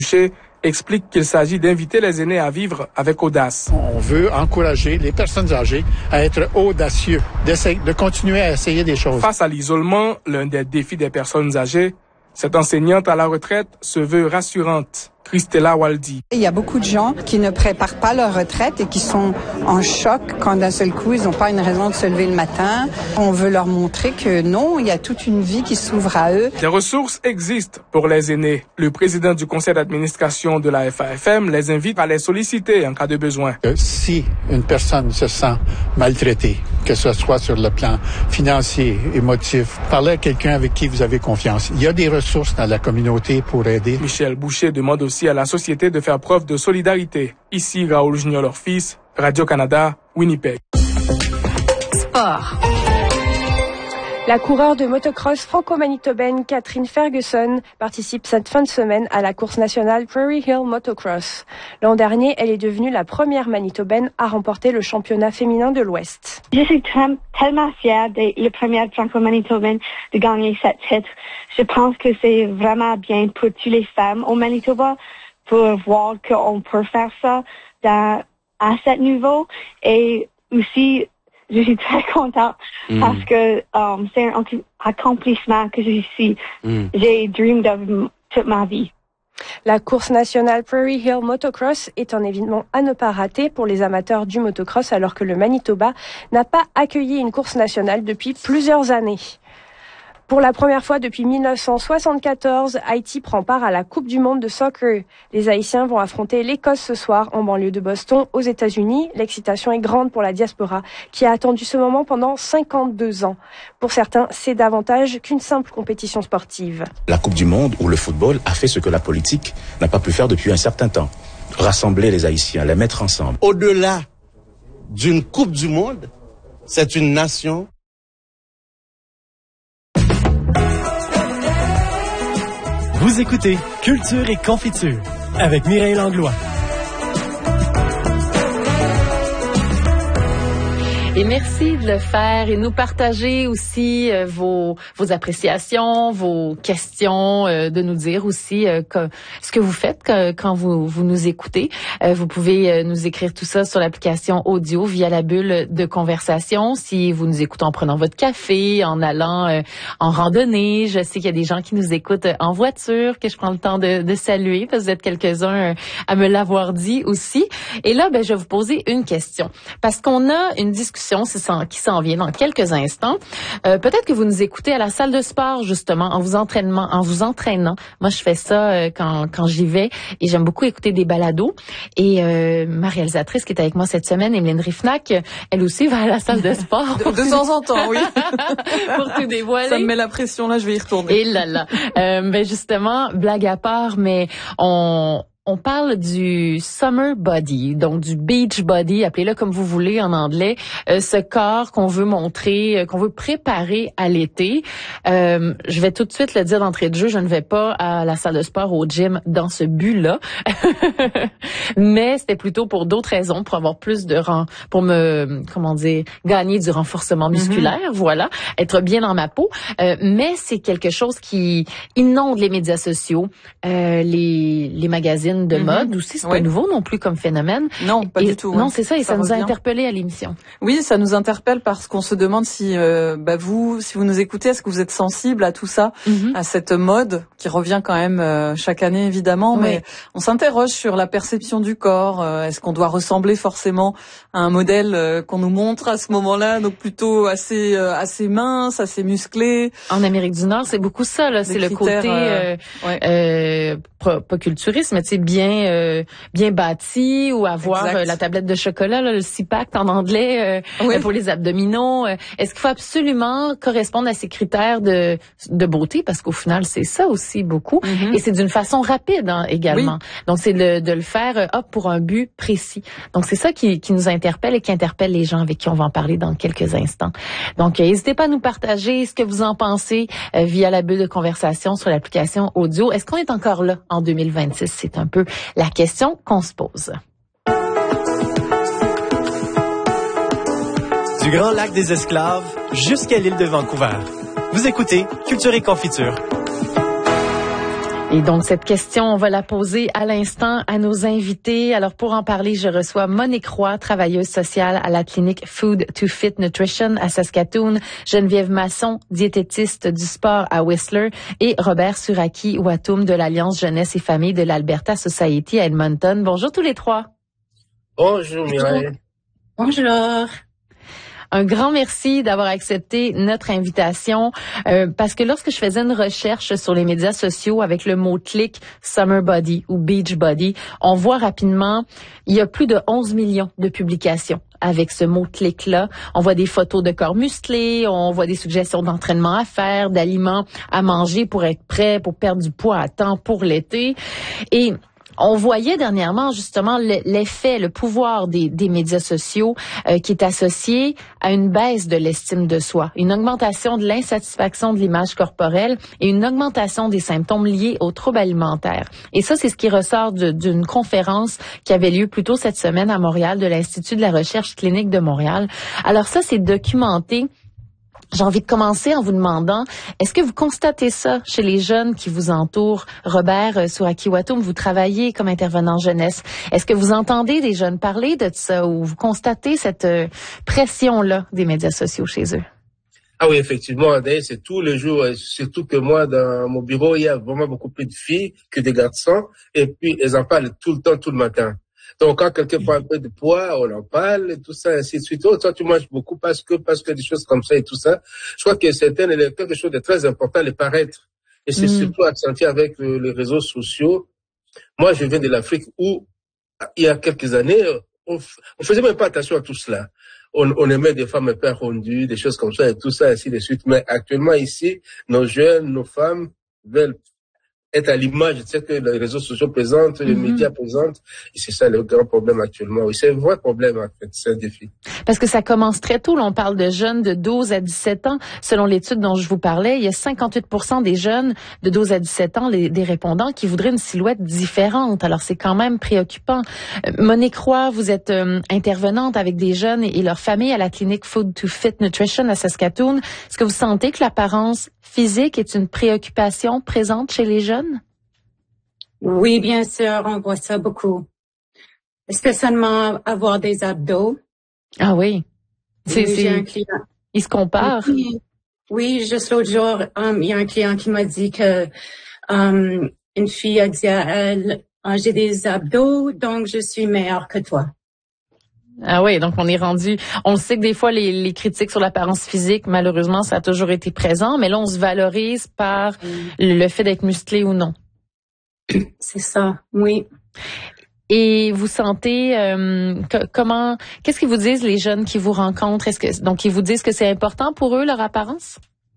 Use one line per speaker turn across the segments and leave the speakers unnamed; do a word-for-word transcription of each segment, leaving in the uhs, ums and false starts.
Boucher explique qu'il s'agit d'inviter les aînés à vivre avec audace.
On veut encourager les personnes âgées à être audacieux, de continuer à essayer des choses.
Face à l'isolement, l'un des défis des personnes âgées, cette enseignante à la retraite se veut rassurante. Christella Waldi.
Il y a beaucoup de gens qui ne préparent pas leur retraite et qui sont en choc quand d'un seul coup, ils n'ont pas une raison de se lever le matin. On veut leur montrer que non, il y a toute une vie qui s'ouvre à eux.
Des ressources existent pour les aînés. Le président du conseil d'administration de la F A F M les invite à les solliciter en cas de besoin.
Euh, si une personne se sent maltraitée, que ce soit sur le plan financier, émotif, parlez à quelqu'un avec qui vous avez confiance. Il y a des ressources dans la communauté pour aider.
Michel Boucher demande aussi à la société de faire preuve de solidarité. Ici, Raoul Junior, leur fils, Radio-Canada, Winnipeg.
Sport. La coureure de motocross franco-manitobaine Catherine Ferguson participe cette fin de semaine à la course nationale Prairie Hill Motocross. L'an dernier, elle est devenue la première manitobaine à remporter le championnat féminin de l'Ouest.
Je suis tellement fière d'être la première franco-manitobaine de gagner cette titre. Je pense que c'est vraiment bien pour toutes les femmes au Manitoba pour voir qu'on peut faire ça dans, à ce niveau. Et aussi, je suis très contente mm. parce que um, c'est un accomplissement que je suis, mm. j'ai dreamed of toute ma vie.
La course nationale Prairie Hill Motocross est un événement à ne pas rater pour les amateurs du motocross alors que le Manitoba n'a pas accueilli une course nationale depuis plusieurs années. Pour la première fois depuis mille neuf cent soixante-quatorze, Haïti prend part à la Coupe du monde de soccer. Les Haïtiens vont affronter l'Écosse ce soir en banlieue de Boston, aux États-Unis. L'excitation est grande pour la diaspora qui a attendu ce moment pendant cinquante-deux ans. Pour certains, c'est davantage qu'une simple compétition sportive.
La Coupe du monde où le football a fait ce que la politique n'a pas pu faire depuis un certain temps. Rassembler les Haïtiens, les mettre ensemble.
Au-delà d'une Coupe du monde, c'est une nation.
Vous écoutez Culture et Confiture avec Mireille Langlois.
Et merci de le faire et nous partager aussi euh, vos vos appréciations, vos questions, euh, de nous dire aussi euh, que, ce que vous faites que, quand vous vous nous écoutez. Euh, vous pouvez euh, nous écrire tout ça sur l'application audio via la bulle de conversation. Si vous nous écoutez en prenant votre café, en allant euh, en randonnée, je sais qu'il y a des gens qui nous écoutent en voiture, que je prends le temps de, de saluer parce que vous êtes quelques-uns euh, à me l'avoir dit aussi. Et là, ben, je vais vous poser une question parce qu'on a une discussion qui s'en vient dans quelques instants. Euh, peut-être que vous nous écoutez à la salle de sport, justement, en vous entraînement, en vous entraînant. Moi, je fais ça euh, quand, quand j'y vais et j'aime beaucoup écouter des balados. Et euh, ma réalisatrice qui est avec moi cette semaine, Emeline Rifnac, elle aussi va à la salle de sport.
de, de temps en temps, oui.
Pour tout dévoiler.
Ça me met la pression, là, je vais y retourner.
Et là, là. Euh, ben justement, blague à part, mais on... On parle du summer body, donc du beach body, appelez-le comme vous voulez en anglais, euh, ce corps qu'on veut montrer, euh, qu'on veut préparer à l'été. Euh, je vais tout de suite le dire d'entrée de jeu, je ne vais pas à la salle de sport, au gym, dans ce but-là. Mais c'était plutôt pour d'autres raisons, pour avoir plus de rang, pour me, comment dire, gagner du renforcement musculaire, mm-hmm. voilà, être bien dans ma peau. Euh, mais c'est quelque chose qui inonde les médias sociaux, euh, les, les magazines de mm-hmm. mode aussi, c'est oui. pas nouveau non plus comme phénomène.
Non, pas
et,
du tout.
Non,
ouais.
c'est ça, et ça, ça nous a interpellés à l'émission.
Oui, ça nous interpelle parce qu'on se demande si, euh, bah vous, si vous nous écoutez, est-ce que vous êtes sensible à tout ça, mm-hmm. à cette mode qui revient quand même euh, chaque année évidemment, oui. mais on s'interroge sur la perception du corps. Euh, est-ce qu'on doit ressembler forcément à un modèle euh, qu'on nous montre à ce moment-là, donc plutôt assez euh, assez mince, assez musclé.
En Amérique du Nord, c'est beaucoup ça, là. C'est le côté euh, euh, ouais. euh, pas, pas culturiste, mais tu sais bien euh, bien bâti ou avoir euh, la tablette de chocolat, là, le six-pack en anglais euh, oui. pour les abdominaux. Euh, est-ce qu'il faut absolument correspondre à ces critères de de beauté parce qu'au final c'est ça aussi beaucoup mm-hmm. et c'est d'une façon rapide hein, également. Oui. Donc c'est de, de le faire euh, hop pour un but précis. Donc c'est ça qui qui nous interpelle et qui interpelle les gens avec qui on va en parler dans quelques instants. Donc euh, n'hésitez pas à nous partager ce que vous en pensez euh, via la bulle de conversation sur l'application audio. Est-ce qu'on est encore là en deux mille vingt-six? C'est un peu la question qu'on se pose.
Du Grand Lac des Esclaves jusqu'à l'île de Vancouver. Vous écoutez Culture et Confiture.
Et donc, cette question, on va la poser à l'instant à nos invités. Alors, pour en parler, je reçois Monique Roy, travailleuse sociale à la clinique Food to Fit Nutrition à Saskatoon, Geneviève Masson, diététiste du sport à Whistler, et Robert Suraki-Watum de l'Alliance Jeunesse et Famille de l'Alberta Society à Edmonton. Bonjour tous les trois.
Bonjour Mireille.
Bonjour.
Un grand merci d'avoir accepté notre invitation euh, parce que lorsque je faisais une recherche sur les médias sociaux avec le mot-clic Summer Body ou Beach Body, on voit rapidement, il y a plus de onze millions de publications avec ce mot-clic-là. On voit des photos de corps musclés, on voit des suggestions d'entraînement à faire, d'aliments à manger pour être prêt, pour perdre du poids à temps pour l'été. Et on voyait dernièrement justement l'effet, le pouvoir des, des médias sociaux euh, qui est associé à une baisse de l'estime de soi, une augmentation de l'insatisfaction de l'image corporelle et une augmentation des symptômes liés aux troubles alimentaires. Et ça, c'est ce qui ressort d'une conférence qui avait lieu plus tôt cette semaine à Montréal de l'Institut de la recherche clinique de Montréal. Alors ça, c'est documenté. J'ai envie de commencer en vous demandant, est-ce que vous constatez ça chez les jeunes qui vous entourent? Robert Suraki-Watum, vous travaillez comme intervenant jeunesse. Est-ce que vous entendez des jeunes parler de ça ou vous constatez cette pression-là des médias sociaux chez eux?
Ah oui, effectivement, c'est tous les jours, surtout que moi, dans mon bureau, il y a vraiment beaucoup plus de filles que de garçons et puis elles en parlent tout le temps, tout le matin. Donc, quand quelqu'un prend un peu de poids, on en parle, et tout ça, ainsi de suite. Oh, toi, tu manges beaucoup parce que, parce que des choses comme ça et tout ça. Je crois que c'est quelque chose de très important, le paraître. Et c'est mmh. surtout accentué avec le, les réseaux sociaux. Moi, je viens de l'Afrique où, il y a quelques années, on, on faisait même pas attention à tout cela. On, on aimait des femmes un peu arrondies, des choses comme ça et tout ça, ainsi de suite. Mais actuellement, ici, nos jeunes, nos femmes veulent être à l'image de ce que les réseaux sociaux présentent, les mm-hmm. médias présentent. Et c'est ça le grand problème actuellement. Oui, c'est un vrai problème, en fait. C'est un défi.
Parce que ça commence très tôt. Là, on parle de jeunes de douze à dix-sept ans. Selon l'étude dont je vous parlais, il y a cinquante-huit pour cent des jeunes de douze à dix-sept ans, les, des répondants, qui voudraient une silhouette différente. Alors, c'est quand même préoccupant. Euh, Monique Roy, vous êtes euh, intervenante avec des jeunes et, et leurs familles à la clinique Food to Fit Nutrition à Saskatoon. Est-ce que vous sentez que l'apparence physique est une préoccupation présente chez les jeunes?
Oui, bien sûr, on voit ça beaucoup. Spécialement avoir des abdos.
Ah oui. C'est,
oui,
c'est...
J'ai un client.
Ils se comparent.
Oui, oui, juste l'autre jour, um, il y a un client qui m'a dit que um, une fille a dit à elle, ah, j'ai des abdos, donc je suis meilleure que toi.
Ah oui, donc on est rendu, on sait que des fois les, les critiques sur l'apparence physique, malheureusement, ça a toujours été présent, mais là on se valorise par mm. le fait d'être musclé ou non.
C'est ça, oui.
Et vous sentez euh, que, comment, qu'est-ce qu'ils vous disent les jeunes qui vous rencontrent? Est-ce que donc ils vous disent que c'est important pour eux leur apparence?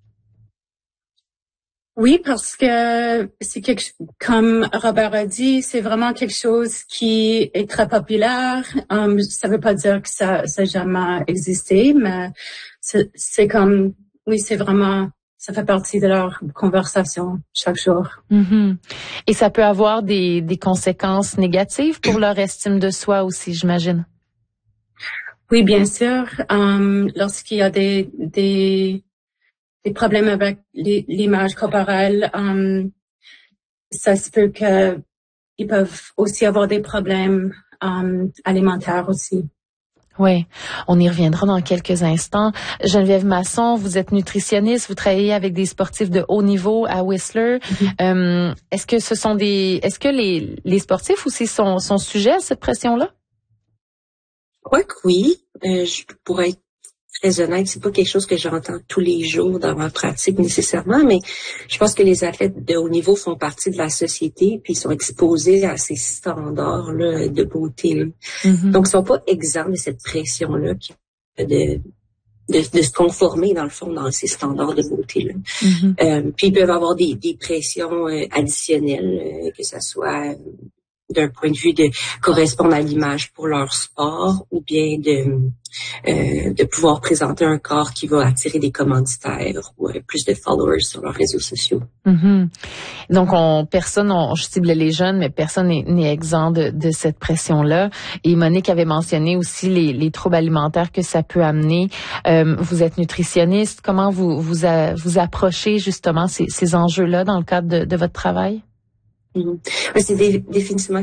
Oui, parce que c'est quelque comme Robert a dit, c'est vraiment quelque chose qui est très populaire. Um, ça veut pas dire que ça, ça n'a jamais existé, mais c'est, c'est comme, oui, c'est vraiment, ça fait partie de leur conversation chaque jour.
Mm-hmm. Et ça peut avoir des, des conséquences négatives pour leur estime de soi aussi, j'imagine.
Oui, bien sûr. Um, lorsqu'il y a des, des des problèmes avec l'image corporelle, um, ça se peut que ils peuvent aussi avoir des problèmes um, alimentaires aussi.
Oui, on y reviendra dans quelques instants. Geneviève Masson, vous êtes nutritionniste, vous travaillez avec des sportifs de haut niveau à Whistler. Mm-hmm. Euh, est-ce que ce sont des, est-ce que les, les sportifs aussi sont, sont sujets à cette pression-là?
Je crois que oui. Euh, je pourrais être très honnête, c'est pas quelque chose que j'entends tous les jours dans ma pratique nécessairement, mais je pense que les athlètes de haut niveau font partie de la société puis ils sont exposés à ces standards-là de beauté. Mm-hmm. Donc, ils sont pas exempts de cette pression-là de, de, de se conformer, dans le fond, dans ces standards de beauté-là. Mm-hmm. Euh, puis, ils peuvent avoir des, des pressions euh, additionnelles, euh, que ça soit euh, d'un point de vue de correspondre à l'image pour leur sport ou bien de euh, de pouvoir présenter un corps qui va attirer des commanditaires ou euh, plus de followers sur leurs réseaux sociaux.
Mm-hmm. Donc, on personne, on, je cible les jeunes, mais personne n'est exempt de, de cette pression-là. Et Monique avait mentionné aussi les, les troubles alimentaires que ça peut amener. Euh, vous êtes nutritionniste. Comment vous vous, a, vous approchez justement ces, ces enjeux-là dans le cadre de, de votre travail?
Mmh. C'est dé- définitivement